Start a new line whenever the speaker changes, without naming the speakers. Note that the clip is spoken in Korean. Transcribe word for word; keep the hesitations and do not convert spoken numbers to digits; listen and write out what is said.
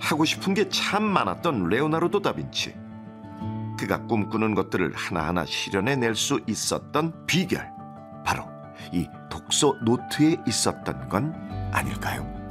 하고 싶은 게 참 많았던 레오나르도 다빈치. 그가 꿈꾸는 것들을 하나하나 실현해낼 수 있었던 비결, 바로 이 독서 노트에 있었던 건 아닐까요?